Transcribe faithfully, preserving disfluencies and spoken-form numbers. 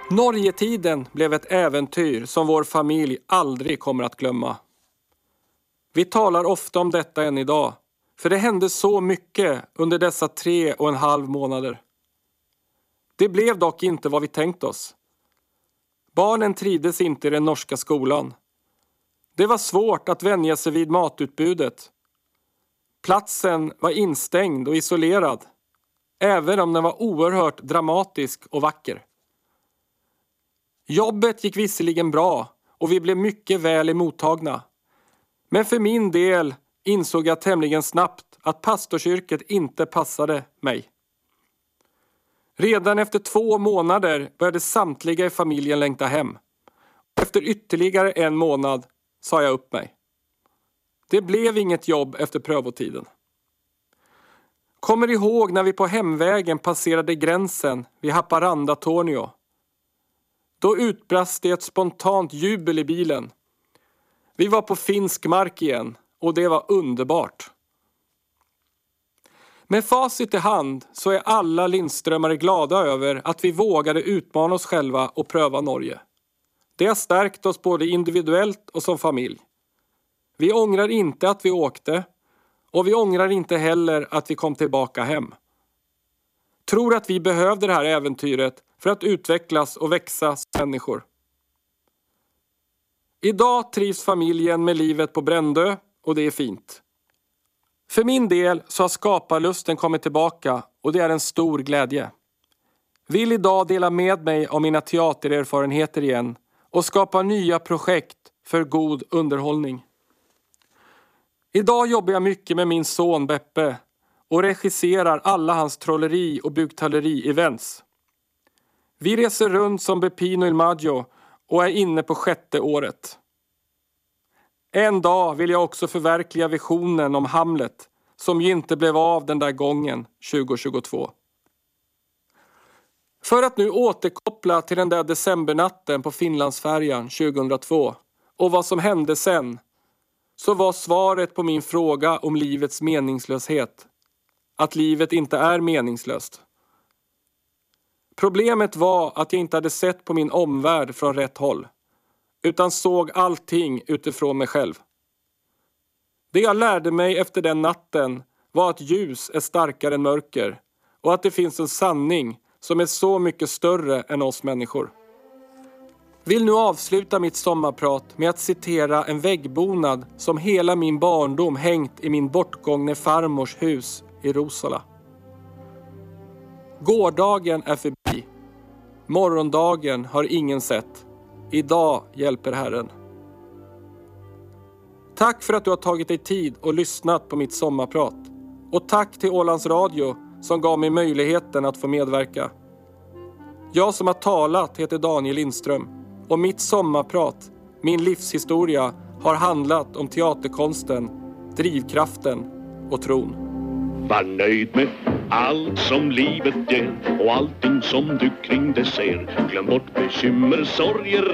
Norgetiden blev ett äventyr som vår familj aldrig kommer att glömma. Vi talar ofta om detta än idag, för det hände så mycket under dessa tre och en halv månader. Det blev dock inte vad vi tänkt oss. Barnen trivdes inte i den norska skolan. Det var svårt att vänja sig vid matutbudet. Platsen var instängd och isolerad, även om den var oerhört dramatisk och vacker. Jobbet gick visserligen bra och vi blev mycket väl emottagna. Men för min del insåg jag tämligen snabbt att pastorsyrket inte passade mig. Redan efter två månader började samtliga i familjen längta hem. Efter ytterligare en månad sa jag upp mig. Det blev inget jobb efter prövotiden. Kommer ihåg när vi på hemvägen passerade gränsen vid Haparanda-Tornio. Då utbrast det ett spontant jubel i bilen. Vi var på finsk mark igen och det var underbart. Med facit i hand så är alla Lindströmare glada över att vi vågade utmana oss själva och pröva Norge. Det har stärkt oss både individuellt och som familj. Vi ångrar inte att vi åkte och vi ångrar inte heller att vi kom tillbaka hem. Tror att vi behövde det här äventyret för att utvecklas och växa som människor. Idag trivs familjen med livet på Brändö och det är fint. För min del så har skaparlusten kommit tillbaka och det är en stor glädje. Vill idag dela med mig av mina teatererfarenheter igen och skapa nya projekt för god underhållning. Idag jobbar jag mycket med min son Beppe och regisserar alla hans trolleri och buktalleri-events. Vi reser runt som Beppino il Maggio och är inne på sjätte året. En dag vill jag också förverkliga visionen om Hamlet som ju inte blev av den där gången tjugo tjugotvå. För att nu återkoppla till den där decembernatten på Finlandsfärjan tjugohundratvå och vad som hände sen, så var svaret på min fråga om livets meningslöshet att livet inte är meningslöst. Problemet var att jag inte hade sett på min omvärld från rätt håll, utan såg allting utifrån mig själv. Det jag lärde mig efter den natten var att ljus är starkare än mörker och att det finns en sanning som är så mycket större än oss människor. Vill nu avsluta mitt sommarprat med att citera en väggbonad som hela min barndom hängt i min bortgångne farmors hus i Rosala. Gårdagen är förbi. Morgondagen har ingen sett. Idag hjälper Herren. Tack för att du har tagit dig tid och lyssnat på mitt sommarprat. Och tack till Ålands Radio som gav mig möjligheten att få medverka. Jag som har talat heter Daniel Lindström. Och mitt sommarprat, min livshistoria, har handlat om teaterkonsten, drivkraften och tron. Var nöjd med allt som livet ger och allting som du kring det ser. Glöm bort bekymmer, sorger,